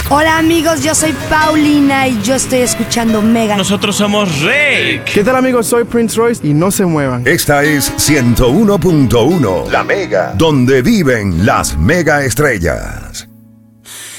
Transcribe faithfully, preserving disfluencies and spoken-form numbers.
Hola amigos, yo soy Paulina y yo estoy escuchando Mega. Nosotros somos Rake. ¿Qué tal amigos? Soy Prince Royce y no se muevan. Esta es ciento uno punto uno, La Mega, donde viven las mega estrellas.